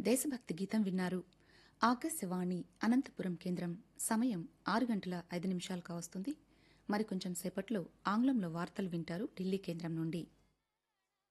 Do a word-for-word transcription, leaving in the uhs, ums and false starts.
దేశభక్తి గీతం విన్నారు. ఆకాశవాణి అనంతపురం కేంద్రం. సమయం ఆరు గంటల ఐదు నిమిషాలు కావస్తుంది. మరికొంచెం సేపట్లో ఆంగ్లంలో వార్తలు వింటారు ఢిల్లీ కేంద్రం నుండి.